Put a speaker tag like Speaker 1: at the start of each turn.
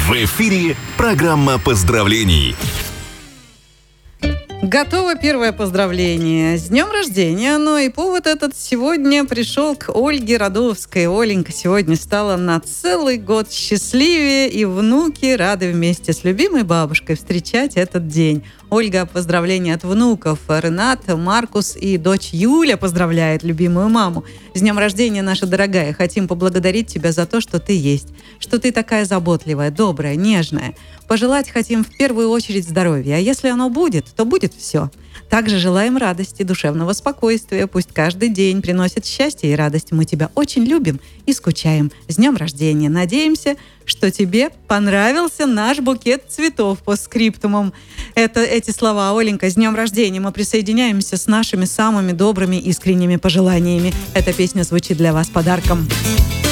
Speaker 1: В эфире программа поздравлений.
Speaker 2: Готово первое поздравление. С днем рождения! Ну и повод этот сегодня пришел к Ольге Радовской. Оленька сегодня стала на целый год счастливее, и внуки рады вместе с любимой бабушкой встречать этот день. Ольга, поздравления от внуков. Ренат, Маркус и дочь Юля поздравляет любимую маму. С днем рождения, наша дорогая. Хотим поблагодарить тебя за то, что ты есть, что ты такая заботливая, добрая, нежная. Пожелать хотим в первую очередь здоровья. А если оно будет, то будет все. Также желаем радости, душевного спокойствия. Пусть каждый день приносит счастье и радость. Мы тебя очень любим и скучаем. С днем рождения. Надеемся, что тебе понравился наш букет цветов по скриптумам. Эти слова, Оленька, с днем рождения. Мы присоединяемся с нашими самыми добрыми, искренними пожеланиями. Эта песня звучит для вас подарком.